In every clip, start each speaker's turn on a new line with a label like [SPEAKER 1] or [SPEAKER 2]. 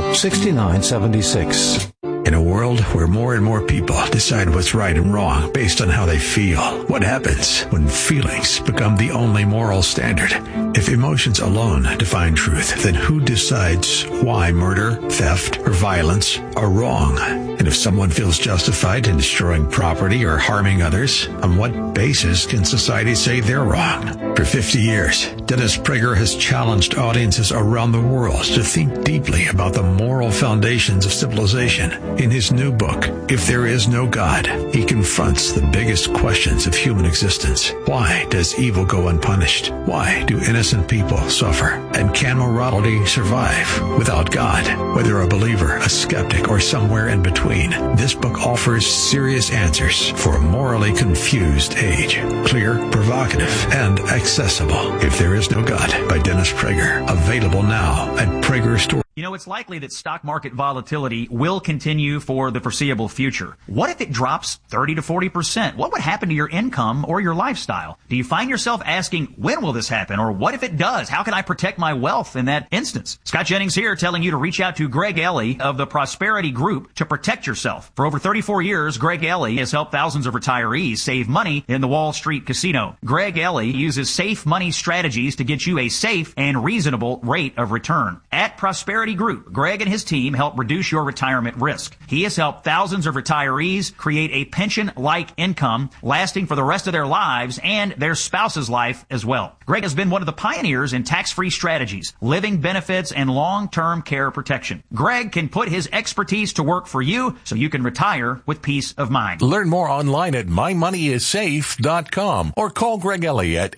[SPEAKER 1] 6976.
[SPEAKER 2] In a world where more and more people decide what's right and wrong based on how they feel, what happens when feelings become the only moral standard? If emotions alone define truth, then who decides why murder, theft, or violence are wrong? And if someone feels justified in destroying property or harming others, on what basis can society say they're wrong? For 50 years, Dennis Prager has challenged audiences around the world to think deeply about the moral foundations of civilization. In his new book, If There Is No God, he confronts the biggest questions of human existence. Why does evil go unpunished? Why do innocent people suffer? And can morality survive without God? Whether a believer, a skeptic, or somewhere in between, this book offers serious answers for a morally confused age. Clear, provocative, and accessible. If There Is No God by Dennis Prager. Available now at Prager Store.
[SPEAKER 3] You know, it's likely that stock market volatility will continue for the foreseeable future. What if it drops 30 to 40%? What would happen to your income or your lifestyle? Do you find yourself asking, when will this happen? Or what if it does? How can I protect my wealth in that instance? Scott Jennings here telling you to reach out to Greg Ellie of the Prosperity Group to protect yourself. For over 34 years, Greg Ellie has helped thousands of retirees save money in the Wall Street casino. Greg Ellie uses safe money strategies to get you a safe and reasonable rate of return. At Prosperity Group, Greg and his team help reduce your retirement risk. He has helped thousands of retirees create a pension-like income lasting for the rest of their lives and their spouse's life as well. Greg has been one of the pioneers in tax-free strategies, living benefits, and long-term care protection. Greg can put his expertise to work for you so you can retire with peace of mind.
[SPEAKER 4] Learn more online at mymoneyissafe.com or call Greg Ellie at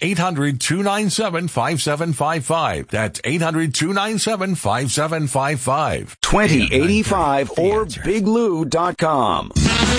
[SPEAKER 4] 800-297-5755. That's 800-297-5755.
[SPEAKER 1] 2085 or BigLou.com.